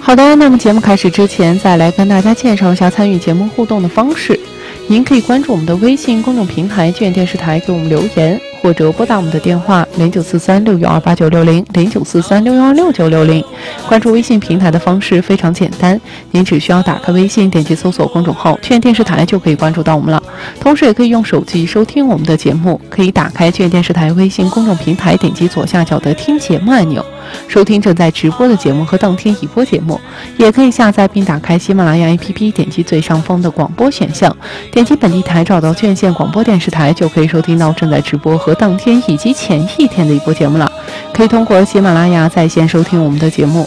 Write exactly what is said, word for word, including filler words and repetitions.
好的，那么节目开始之前，再来跟大家介绍一下参与节目互动的方式。您可以关注我们的微信公众平台聚源电视台，给我们留言，或者拨打我们的电话零九四三六幺二八九六零零九四三六幺二六九六零。关注微信平台的方式非常简单，您只需要打开微信，点击搜索公众号聚源电视台就可以关注到我们了。同时也可以用手机收听我们的节目，可以打开聚源电视台微信公众平台，点击左下角的听节目按钮，收听正在直播的节目和当天已播节目。也可以下载并打开喜马拉雅 A P P， 点击最上方的广播选项，点击本地台，找到卷县广播电视台，就可以收听到正在直播和当天以及前一天的一播节目了。可以通过喜马拉雅在线收听我们的节目，